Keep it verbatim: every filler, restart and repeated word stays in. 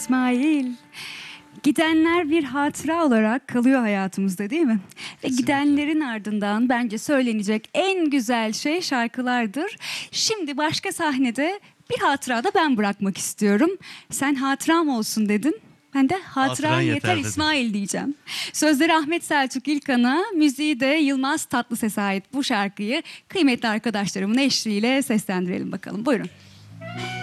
İsmail, gidenler bir hatıra olarak kalıyor hayatımızda, değil mi? Ve gidenlerin ardından bence söylenecek en güzel şey şarkılardır. Şimdi başka sahnede bir hatıra da ben bırakmak istiyorum. Sen hatıram olsun dedin. Ben de hatıran Hatıran yeter, yeter dedim. İsmail diyeceğim. Sözleri Ahmet Selçuk İlkan'a, müziği de Yılmaz Tatlıses'e ait bu şarkıyı kıymetli arkadaşlarımın eşliğiyle seslendirelim bakalım. Buyurun.